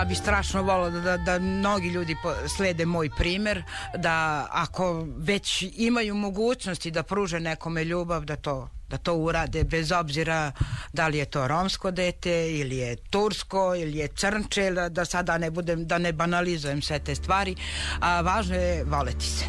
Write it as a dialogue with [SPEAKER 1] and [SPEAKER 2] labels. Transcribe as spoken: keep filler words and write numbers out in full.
[SPEAKER 1] Ja bi strašno volila da, da, da mnogi ljudi slede moj primer, da ako već imaju mogućnosti da pruže nekome ljubav, da to da to urade, bez obzira da li je to romsko dete ili je tursko ili je crnče, da sada ne budem, da ne banalizujem sve te stvari, a važno je voleti se.